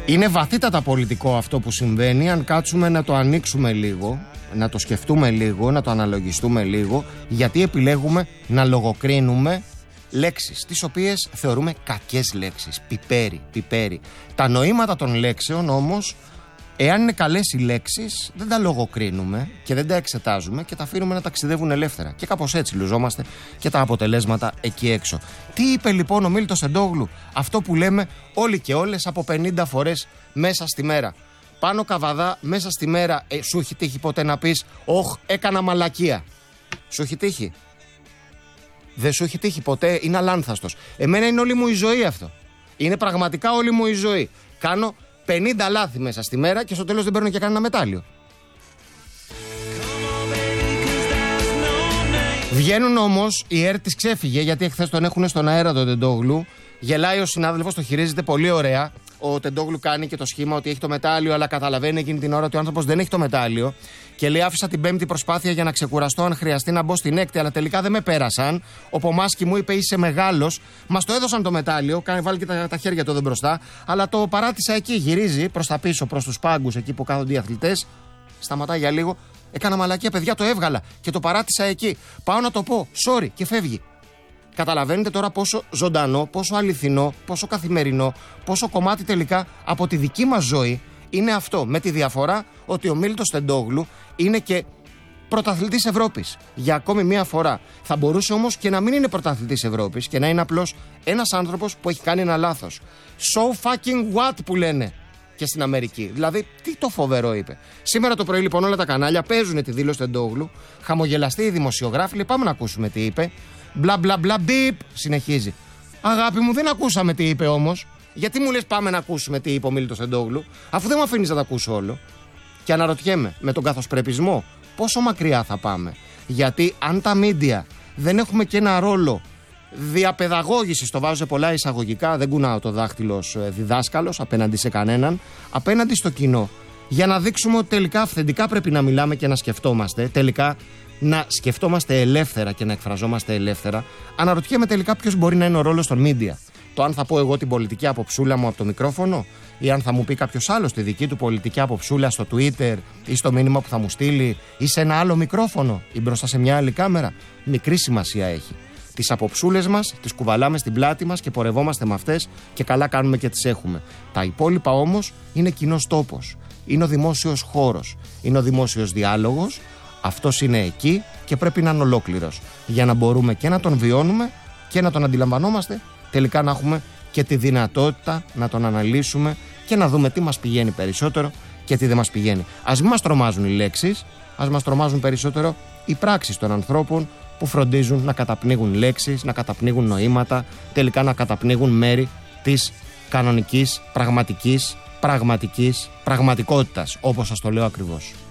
Είναι βαθύτατα πολιτικό αυτό που συμβαίνει. Αν κάτσουμε να το ανοίξουμε λίγο, να το σκεφτούμε λίγο, να το αναλογιστούμε λίγο, γιατί επιλέγουμε να λογοκρίνουμε λέξεις τις οποίες θεωρούμε κακές λέξεις. Πιπέρι. Τα νοήματα των λέξεων όμως, εάν είναι καλές οι λέξεις, δεν τα λογοκρίνουμε και δεν τα εξετάζουμε και τα αφήνουμε να ταξιδεύουν ελεύθερα. Και κάπως έτσι λουζόμαστε και τα αποτελέσματα εκεί έξω. Τι είπε λοιπόν ο Μίλτος Τεντόγλου? Αυτό που λέμε όλοι και όλες από 50 φορές μέσα στη μέρα. Πάνω Καβαδά, μέσα στη μέρα σου έχει τύχει ποτέ να πεις «Ωχ, έκανα μαλακία»? Σου έχει τύχει? Δεν σου έχει τύχει ποτέ? Είναι αλάνθαστος. Εμένα είναι όλη μου η ζωή αυτό. Είναι πραγματικά όλη μου η ζωή. Κάνω 50 λάθη μέσα στη μέρα και στο τέλος δεν παίρνω και κανένα μετάλλιο. Βγαίνουν όμως, η ΕΡΤ της ξέφυγε, γιατί εχθές τον έχουν στον αέρα τον Τεντόγλου. Γελάει ο συνάδελφος, το χειρίζεται πολύ ωραία. Ο Τεντόγλου κάνει και το σχήμα ότι έχει το μετάλλιο, αλλά καταλαβαίνει εκείνη την ώρα ότι ο άνθρωπος δεν έχει το μετάλλιο. Και λέει: άφησα την πέμπτη προσπάθεια για να ξεκουραστώ, αν χρειαστεί να μπω στην έκτη, αλλά τελικά δεν με πέρασαν. Ο Πομάσκι μου είπε: είσαι μεγάλος. Μας το έδωσαν το μετάλλιο, βάλει και τα χέρια του εδώ μπροστά. Αλλά το παράτησα εκεί, γυρίζει προς τα πίσω, προς τους πάγκους εκεί που κάθονται οι αθλητές. Σταματάει για λίγο. Έκανα μαλακία, παιδιά, το έβγαλα και το παράτησα εκεί. Πάω να το πω, sorry, και φεύγει. Καταλαβαίνετε τώρα πόσο ζωντανό, πόσο αληθινό, πόσο καθημερινό, πόσο κομμάτι τελικά από τη δική μας ζωή είναι αυτό. Με τη διαφορά ότι ο Μίλτος Τεντόγλου είναι και πρωταθλητής Ευρώπης για ακόμη μία φορά. Θα μπορούσε όμως και να μην είναι πρωταθλητής Ευρώπης και να είναι απλώς ένας άνθρωπος που έχει κάνει ένα λάθος. So fucking what που λένε και στην Αμερική. Δηλαδή, τι το φοβερό είπε. Σήμερα το πρωί λοιπόν όλα τα κανάλια παίζουν τη δήλωση Τεντόγλου. Χαμογελαστοί οι δημοσιογράφοι. Λέει, πάμε να ακούσουμε τι είπε. Μπλα μπλα μπλα μπιπ. Συνεχίζει. Αγάπη μου, δεν ακούσαμε τι είπε όμως. Γιατί μου λες πάμε να ακούσουμε τι είπε ο Μίλτος Τεντόγλου, αφού δεν μου αφήνεις να τα ακούσω όλο? Και αναρωτιέμαι, με τον καθοσπρεπισμό, πόσο μακριά θα πάμε? Γιατί αν τα μίντια δεν έχουμε και ένα ρόλο διαπαιδαγώγησης, το βάζω σε πολλά εισαγωγικά, δεν κουνάω το δάχτυλο ως διδάσκαλος απέναντι σε κανέναν, απέναντι στο κοινό, για να δείξουμε ότι τελικά αυθεντικά πρέπει να μιλάμε και να σκεφτόμαστε, τελικά να σκεφτόμαστε ελεύθερα και να εκφραζόμαστε ελεύθερα, αναρωτιέμαι τελικά ποιος μπορεί να είναι ο ρόλος των μίντια. Το αν θα πω εγώ την πολιτική αποψούλα μου από το μικρόφωνο, ή αν θα μου πει κάποιος άλλος τη δική του πολιτική αποψούλα στο Twitter ή στο μήνυμα που θα μου στείλει ή σε ένα άλλο μικρόφωνο ή μπροστά σε μια άλλη κάμερα. Μικρή σημασία έχει. Τις αποψούλες μας τις κουβαλάμε στην πλάτη μας και πορευόμαστε με αυτές και καλά κάνουμε και τις έχουμε. Τα υπόλοιπα όμως είναι κοινός τόπος. Είναι ο δημόσιος χώρος. Είναι ο δημόσιος διάλογος. Αυτός είναι εκεί και πρέπει να είναι ολόκληρος. Για να μπορούμε και να τον βιώνουμε και να τον αντιλαμβανόμαστε, τελικά να έχουμε και τη δυνατότητα να τον αναλύσουμε και να δούμε τι μας πηγαίνει περισσότερο και τι δεν μας πηγαίνει. Ας μην μας τρομάζουν οι λέξεις, ας μας τρομάζουν περισσότερο οι πράξεις των ανθρώπων που φροντίζουν να καταπνίγουν λέξεις, να καταπνίγουν νοήματα, τελικά να καταπνίγουν μέρη της κανονικής, πραγματικής πραγματικότητας, όπως σας το λέω ακριβώς.